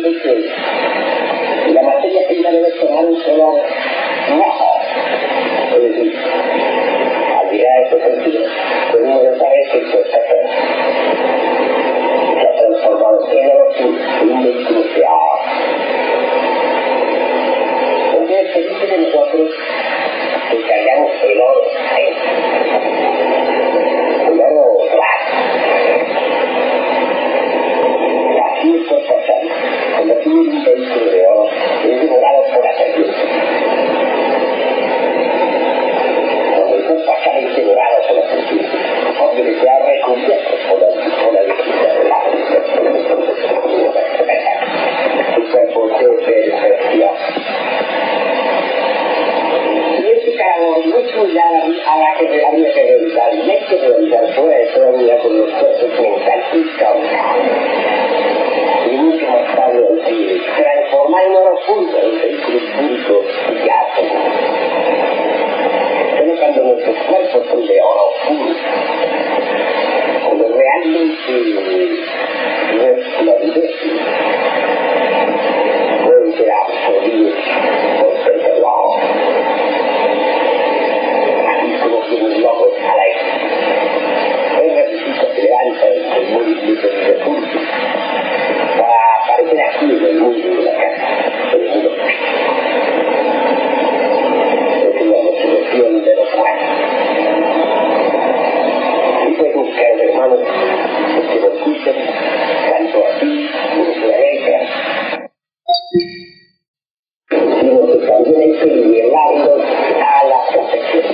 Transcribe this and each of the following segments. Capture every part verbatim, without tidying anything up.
dice que la materia prima debe tomar un color rojo. Es decir, al llegar a este sentido, pues uno ya sabe que esto está se ha transformado en oro en un vehículo que ha... Entonces se dice de nosotros que cargamos el oro, ¿eh? El oro blanco. Así es cosa pasando. Cuando tienes un vehículo de oro, es devorado por la serpiente. Cuando estás pasando es devorado por la serpiente, porque se ha recubierto por la, por la legislación de la su cuerpo se despertó. Y este cabrón muy cuidado a la que había que realizar, y hay que realizar fuera de toda vida con los cuerpos mentales y causados. Y mucho más tarde el transformar en oro puro el vehículo público y átomo. Pero cuando nuestros cuerpos son de oro puro, cuando realmente nuestra vida puede ser absorbidos por ser guau. Así como que un loco al aire. Es necesito que levanta el mundo de recursos para aparecer aquí en el mundo de la casa, en el mundo. Es la resurrección de los muertos. Y pues mis caros hermanos, que nos escuchen, tanto aquí como en Sudamérica, sino que también hay que llevarlos a la perfección.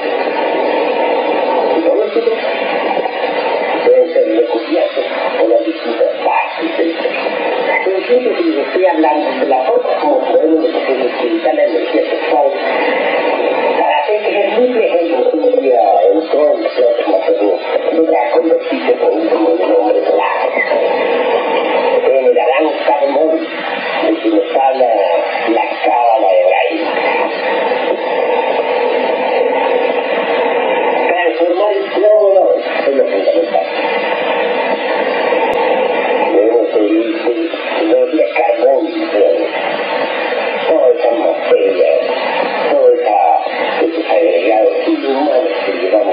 Y por último, deben ser recubiertos por las distintas partes del ser. Incluso si les estoy hablando de la forma como podemos utilizar la energía sexual para hacer que es muy ejemplo un día entró en la clase materna logra convertirse por último en un hombre claro. En el Adán Carmón, de quien nos habla la cábala hebraica. Transformar el plomo es lo fundamental. Debemos seguir energía carbón, toda esa materia, toda esa, esos agregados inhumanos que llevamos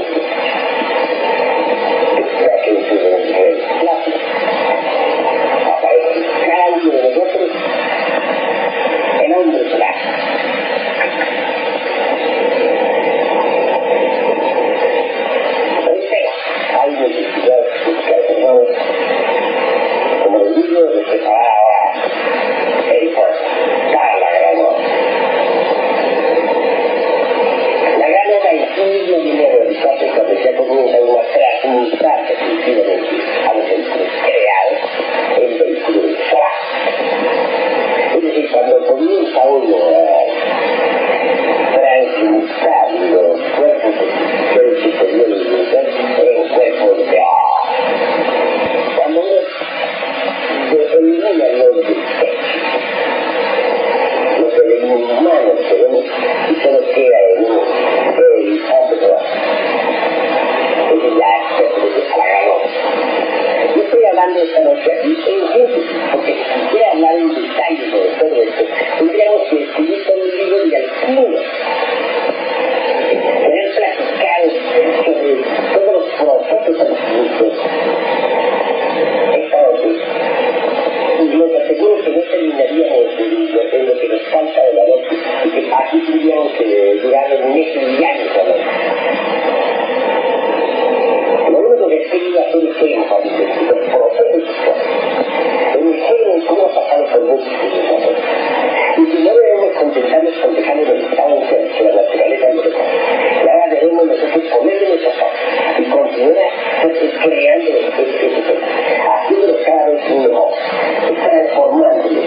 para que ustedes nos den clase. Aparece cada uno de nosotros el hombre clase. Hay necesidad de buscar hermanos, como el libro de que paraba el puerto, cada granola. La granola incluye viene a realizarse cuando se comienza una transmutar definitivamente a los vehículos creados en vehículos de trabajo. Es decir, cuando comienza uno a transmutar los cuerpos del superior y del ser en cuerpos de oro. Cuando uno elimina los defectos, los que de inhumanos tenemos y solo queda en uno el hombre. Es decir, la experiencia a la ganó. Yo estoy hablando esta noche aquí en síntesis, porque si quisiera hablar en detalle sobre todo esto, tendríamos que escribir todo un libro de alquimia. Tener platicado sobre todos los procesos alquímicos. Esta noche. Y les aseguro que no terminaríamos de lo que nos falta de la noche y que aquí tendríamos que durar un mes y años hablando. Lo único que estoy haciendo es énfasis en los procesos en el género en cómo ha pasado por muchos civilizaciones. Y que no debemos contentarnos con dejarnos los estados de la naturaleza moderna. Y ahora debemos nosotros ponerle nuestra parte y continuar creando ese ser, haciéndolo cada vez mejor, transformándolo,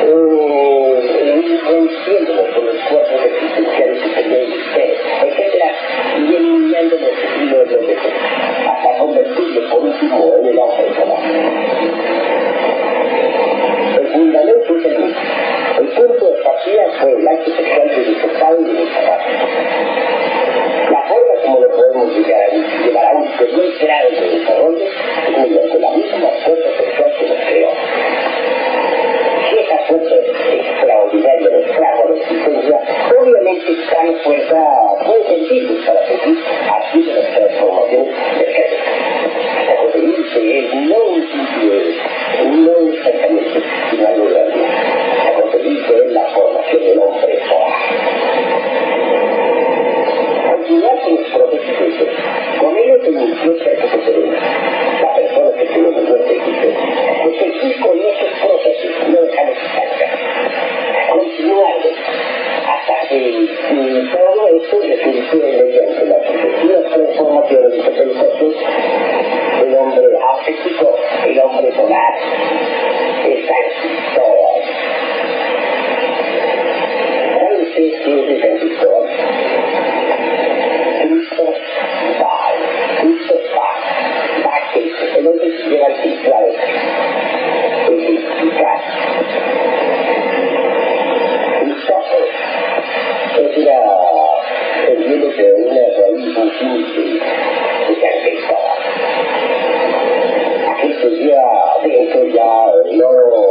venciéndolo por los cuerpos existenciales superiores, etcétera, y eliminando los estilos de los deseos, hasta convertirlo por último en el hombre solar. El fundamento es el mismo. El punto de partida fue el acto sexual de disfrutado y de disfrutado. La forma como lo podemos llegar a llevar a un superior grado de desarrollo es mediante la misma fuerza sexual que nos creó. principio no exactamente, sino algo grande, a conseguir que es la formación del hombre sola. Continuar con los procesos, con ello se inició cerca de serena. La persona que tenemos nuestro equipo, pues seguir con esos procesos, no dejarlos estar. Continuar hasta que todo esto resulte mediante la sucesivas transformaciones de procesos, el hombre artístico, el hombre solar, está en todo. ¿Sabe usted qué es el transistor? Cristo va, Cristo va, va a Cristo. El hombre se lleva al Cristo a veces. Es explicar. Cristóforo es una, entiendo que una raíz muy simple de San Cristóbal. Aquí se lleva dentro ya no